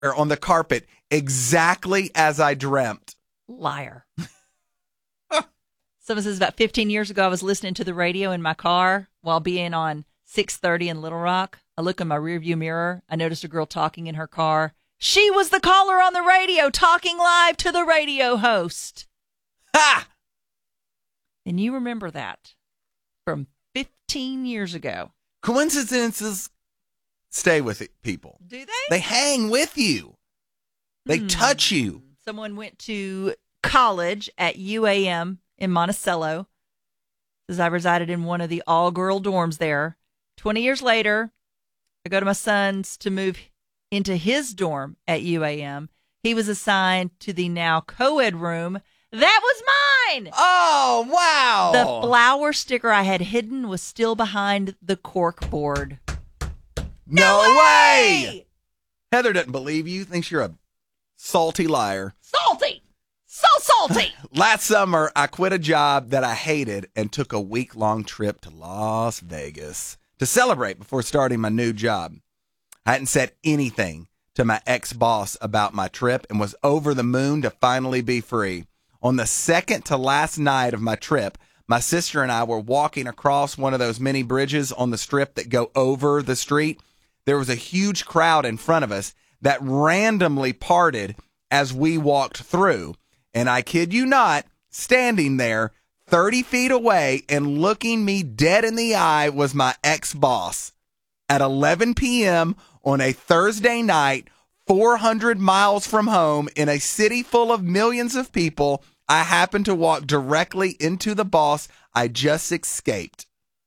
or on the carpet exactly as I dreamt. Liar. Someone says about 15 years ago, I was listening to the radio in my car while being on 630 in Little Rock. I look in my rearview mirror. I noticed a girl talking in her car. She was the caller on the radio talking live to the radio host. Ha! And you remember that from 15 years ago. Coincidences stay with people. Do they? They hang with you. They touch you. Someone went to college at UAM in Monticello. Says I resided in one of the all-girl dorms there. 20 years later, I go to my son's to move into his dorm at UAM. He was assigned to the now co-ed room. That was mine! Oh, wow! The flower sticker I had hidden was still behind the cork board. No way! Heather doesn't believe you. Thinks you're a salty liar. Salty! So salty! Last summer, I quit a job that I hated and took a week-long trip to Las Vegas to celebrate before starting my new job. I hadn't said anything to my ex-boss about my trip and was over the moon to finally be free. On the second to last night of my trip, my sister and I were walking across one of those mini bridges on the strip that go over the street. There was a huge crowd in front of us that randomly parted as we walked through. And I kid you not, standing there 30 feet away and looking me dead in the eye was my ex-boss. At 11 p.m. on a Thursday night, 400 miles from home in a city full of millions of people, I happened to walk directly into the boss I just escaped.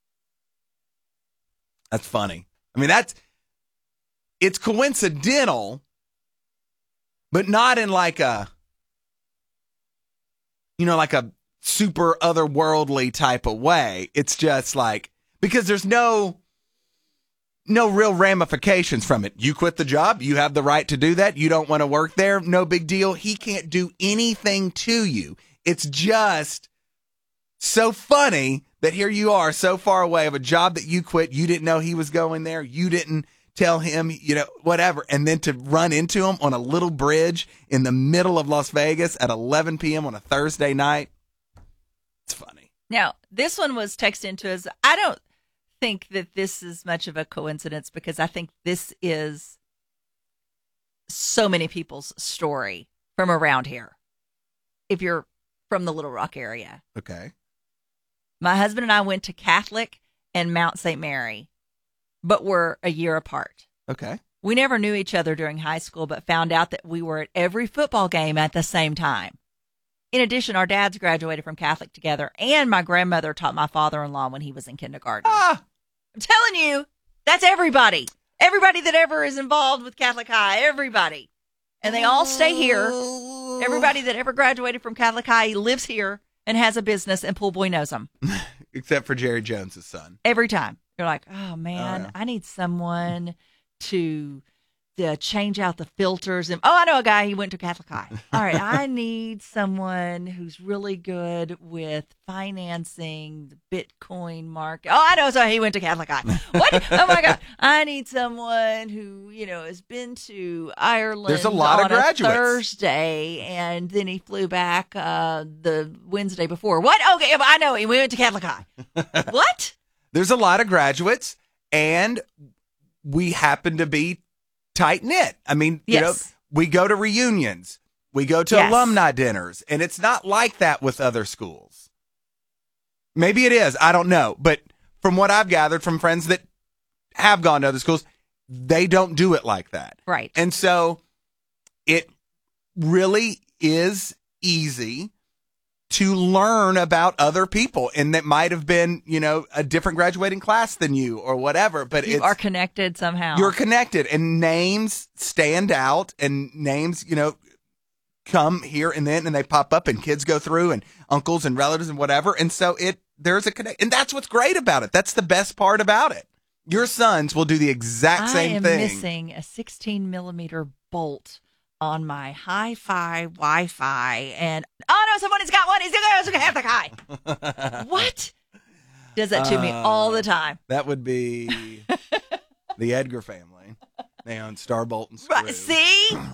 That's funny. I mean, it's coincidental, but not in like a super otherworldly type of way. It's just like, because there's no real ramifications from it. You quit the job. You have the right to do that. You don't want to work there. No big deal. He can't do anything to you. It's just so funny that here you are so far away of a job that you quit. You didn't know he was going there. You didn't tell him, whatever. And then to run into him on a little bridge in the middle of Las Vegas at 11 p.m. on a Thursday night. It's funny. Now, this one was texted to us. I don't think that this is much of a coincidence because I think this is so many people's story from around here. If you're from the Little Rock area. Okay. My husband and I went to Catholic and Mount St. Mary, but we're a year apart. Okay. We never knew each other during high school, but found out that we were at every football game at the same time. In addition, our dads graduated from Catholic together, and my grandmother taught my father-in-law when he was in kindergarten. I'm telling you, that's everybody. Everybody that ever is involved with Catholic High, everybody. And they all stay here. Everybody that ever graduated from Catholic High lives here and has a business, and Pool Boy knows them. Except for Jerry Jones's son. Every time. You're like, oh, man, I need someone to change out the filters. And I know a guy, he went to Catholic High. All right, I need someone who's really good with financing the Bitcoin market. Oh, I know, so he went to Catholic High. What? Oh, my God. I need someone who, has been to Ireland. There's a lot of graduates. Thursday, and then he flew back the Wednesday before. What? Okay, I know, he went to Catholic High. What? There's a lot of graduates, and we happen to be tight-knit. I mean, yes. We go to reunions. We go to alumni dinners, and it's not like that with other schools. Maybe it is. I don't know. But from what I've gathered from friends that have gone to other schools, they don't do it like that. Right. And so it really is easy to learn about other people, and that might have been, a different graduating class than you or whatever, but you are connected somehow. You're connected, and names stand out, and names, come here and then, and they pop up, and kids go through, and uncles and relatives and whatever, and so there's a connect, and that's what's great about it. That's the best part about it. Your sons will do the exact same thing. I am missing a 16 millimeter bolt on my hi-fi Wi-Fi, and somebody's got one. He's going to have the guy. What? Does that to me all the time. That would be the Edgar family. They own Starbolt and Screw. Right, see?